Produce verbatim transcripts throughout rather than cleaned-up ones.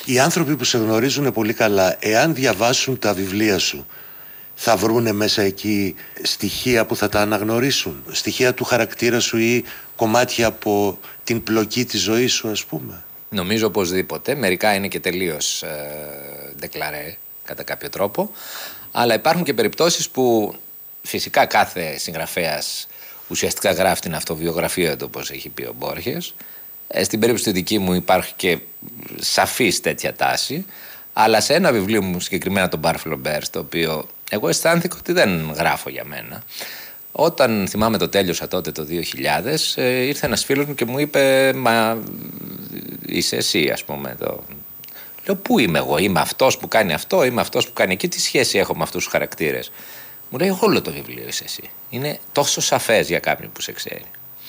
Οι άνθρωποι που σε γνωρίζουν πολύ καλά, εάν διαβάσουν τα βιβλία σου, θα βρούνε μέσα εκεί στοιχεία που θα τα αναγνωρίσουν, στοιχεία του χαρακτήρα σου ή κομμάτια από την πλοκή της ζωής σου, ας πούμε? Νομίζω οπωσδήποτε. Μερικά είναι και τελείως ε, ντεκλαρέ κατά κάποιο τρόπο, αλλά υπάρχουν και περιπτώσεις που φυσικά κάθε συγγραφέας ουσιαστικά γράφει την αυτοβιογραφία του, όπως έχει πει ο Μπόρχες. Ε, στην περίπτωση τη δική μου υπάρχει και σαφής τέτοια τάση, αλλά σε ένα βιβλίο μου, συγκεκριμένα το Bar Flaubert, το οποίο εγώ αισθάνθηκα ότι δεν γράφω για μένα. Όταν, θυμάμαι, το τέλειωσα τότε το δύο χιλιάδες, ε, ήρθε ένας φίλος μου και μου είπε, μα είσαι εσύ, ας πούμε. Το... Λέω, πού είμαι εγώ? Είμαι αυτός που κάνει αυτό, είμαι αυτός που κάνει εκεί, τι σχέση έχω με αυτούς τους χαρακτήρες? Μου λέει, όλο το βιβλίο είσαι εσύ. Είναι τόσο σαφές για κάποιον που σε ξέρει.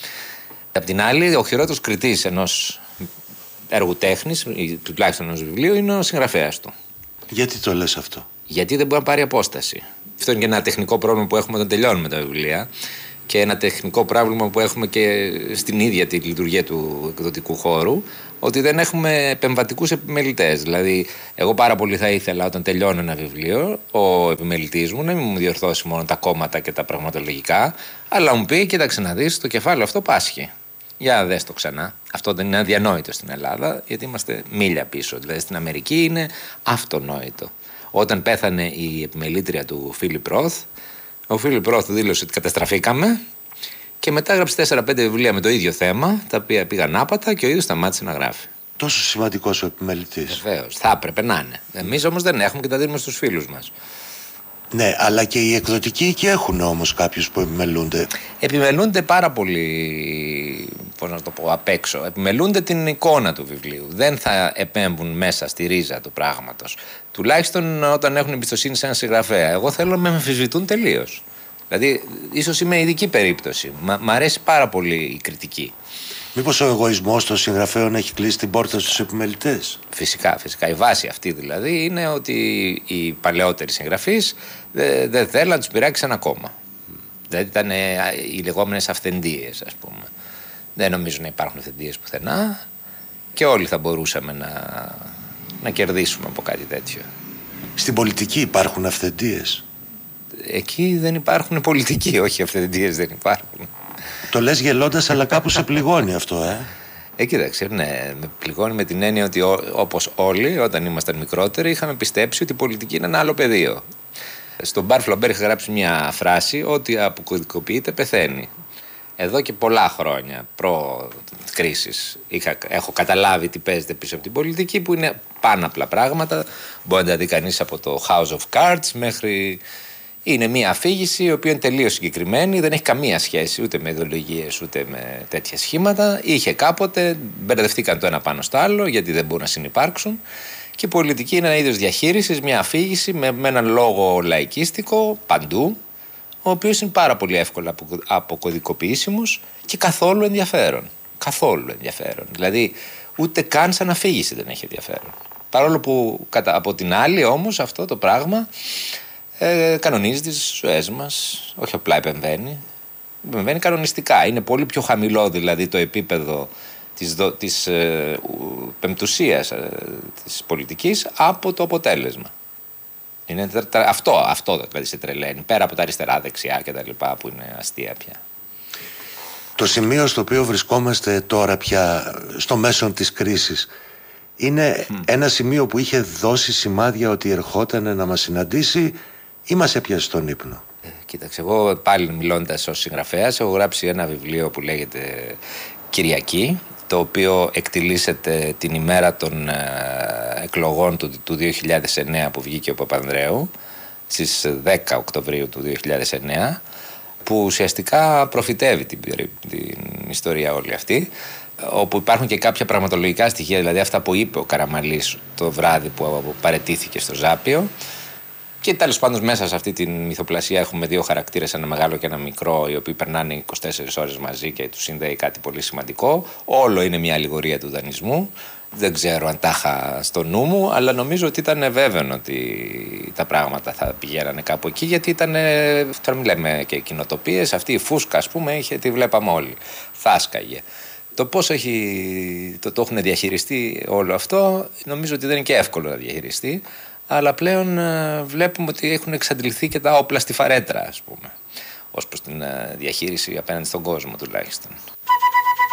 Απ' την άλλη, ο χειρότερος κριτής ενός έργου τέχνης, ή τουλάχιστον ενός βιβλίου, είναι ο συγγραφέας του. Γιατί το λες αυτό? Γιατί δεν μπορεί να πάρει απόσταση. Αυτό είναι και ένα τεχνικό πρόβλημα που έχουμε όταν τελειώνουμε τα βιβλία, και ένα τεχνικό πρόβλημα που έχουμε και στην ίδια τη λειτουργία του εκδοτικού χώρου, ότι δεν έχουμε επεμβατικούς επιμελητές. Δηλαδή, εγώ πάρα πολύ θα ήθελα όταν τελειώνω ένα βιβλίο, ο επιμελητής μου να μην μου διορθώσει μόνο τα κόμματα και τα πραγματολογικά, αλλά μου πει, κοίταξε να δεις, το κεφάλαιο αυτό πάσχει. Για δες το ξανά. Αυτό δεν είναι αδιανόητο στην Ελλάδα, γιατί είμαστε μίλια πίσω. Δηλαδή, στην Αμερική είναι αυτονόητο. Όταν πέθανε η επιμελήτρια του Φίλιπ Ροθ, ο Φίλιπ Ροθ δήλωσε ότι καταστραφήκαμε, και μετά έγραψε τέσσερα πέντε βιβλία με το ίδιο θέμα, τα οποία πήγαν άπατα, και ο ίδιος σταμάτησε να γράφει. Τόσο σημαντικός ο επιμελητής. Βεβαίως, θα έπρεπε να είναι. Εμείς όμως δεν έχουμε και τα δίνουμε στους φίλους μας. Ναι, αλλά και οι εκδοτικοί εκεί έχουν όμως κάποιους που επιμελούνται. Επιμελούνται πάρα πολύ, πώς να το πω, απ' έξω. Επιμελούνται την εικόνα του βιβλίου. Δεν θα επέμβουν μέσα στη ρίζα του πράγματος. Τουλάχιστον όταν έχουν εμπιστοσύνη σε έναν συγγραφέα. Εγώ θέλω να με αμφισβητούν τελείως. Δηλαδή, ίσως είμαι ειδική περίπτωση. Μ' αρέσει πάρα πολύ η κριτική. Μήπως ο εγωισμός των συγγραφέων έχει κλείσει την πόρτα στους επιμελητές? Φυσικά, φυσικά. Η βάση αυτή δηλαδή είναι ότι οι παλαιότεροι συγγραφείς δεν δε θέλουν να τους πειράξει ένα κόμμα. Δηλαδή ήταν οι λεγόμενες αυθεντίες, ας πούμε. Δεν νομίζω να υπάρχουν αυθεντίες πουθενά, και όλοι θα μπορούσαμε να, να κερδίσουμε από κάτι τέτοιο. Στην πολιτική υπάρχουν αυθεντίες? Εκεί δεν υπάρχουν πολιτικοί, όχι αυθεντίες δεν υπάρχουν. Το λες γελώντας, αλλά κάπου σε πληγώνει αυτό, ε? Ε, κοίταξε, ναι, με πληγώνει με την έννοια ότι ό, όπως όλοι, όταν ήμασταν μικρότεροι, είχαμε πιστέψει ότι η πολιτική είναι ένα άλλο πεδίο. Στον Bar Flaubert είχα γράψει μια φράση ότι αποκωδικοποιείται πεθαίνει. Εδώ και πολλά χρόνια προ-κρίσης έχω καταλάβει τι παίζεται πίσω από την πολιτική, που είναι πάναπλα πράγματα. Μπορεί να τα δει κανείς από το House of Cards μέχρι... Είναι μια αφήγηση η οποία είναι τελείως συγκεκριμένη, δεν έχει καμία σχέση ούτε με ιδεολογίες ούτε με τέτοια σχήματα. Είχε κάποτε, μπερδευτήκαν το ένα πάνω στο άλλο γιατί δεν μπορούν να συνυπάρξουν. Και η πολιτική είναι ένα είδος διαχείρισης, μια αφήγηση με, με έναν λόγο λαϊκίστικο παντού, ο οποίος είναι πάρα πολύ εύκολα αποκωδικοποιήσιμος και καθόλου ενδιαφέρον. Καθόλου ενδιαφέρον. Δηλαδή, ούτε καν σαν αφήγηση δεν έχει ενδιαφέρον. Παρόλο που κατά, από την άλλη όμως αυτό το πράγμα ε, κανονίζει τις ζωές μας, όχι απλά επεμβαίνει. Επεμβαίνει κανονιστικά. Είναι πολύ πιο χαμηλό δηλαδή το επίπεδο της, της ε, πεμπτουσίας ε, της πολιτικής από το αποτέλεσμα. Είναι αυτό, αυτό δηλαδή σε τρελαίνει, πέρα από τα αριστερά, δεξιά και τα λοιπά που είναι αστεία πια. Το σημείο στο οποίο βρισκόμαστε τώρα πια, στο μέσο της κρίσης, είναι mm. ένα σημείο που είχε δώσει σημάδια ότι ερχόταν να μας συναντήσει ή μας έπιασε στον ύπνο? Ε, κοίταξε, εγώ πάλι μιλώντας ως συγγραφέας, έχω γράψει ένα βιβλίο που λέγεται Κυριακή, το οποίο εκτιλήσεται την ημέρα των ε, εκλογών του, του δύο χιλιάδες εννέα που βγήκε ο Παπανδρέου, στις δέκα Οκτωβρίου του δύο χιλιάδες εννέα, που ουσιαστικά προφητεύει την, την ιστορία όλη αυτή, όπου υπάρχουν και κάποια πραγματολογικά στοιχεία, δηλαδή αυτά που είπε ο Καραμανλής το βράδυ που παραιτήθηκε στο Ζάπιο. Και τέλος πάντων μέσα σε αυτή τη μυθοπλασία έχουμε δύο χαρακτήρες, ένα μεγάλο και ένα μικρό, οι οποίοι περνάνε είκοσι τέσσερις ώρες μαζί και τους συνδέει κάτι πολύ σημαντικό. Όλο είναι μια αλληγορία του δανεισμού. Δεν ξέρω αν τα είχα στο νου μου, αλλά νομίζω ότι ήταν βέβαιο ότι τα πράγματα θα πηγαίνανε κάπου εκεί, γιατί ήταν, τώρα μιλάμε και κοινοτοπίες, αυτή η φούσκα ας πούμε είχε, τη βλέπαμε όλοι, θάσκαγε. Το πώς έχει, το, το έχουν διαχειριστεί όλο αυτό, νομίζω ότι δεν είναι και εύκολο να διαχειριστεί, αλλά πλέον ε, βλέπουμε ότι έχουν εξαντληθεί και τα όπλα στη φαρέτρα, ας πούμε, ως προς την ε, διαχείριση απέναντι στον κόσμο τουλάχιστον.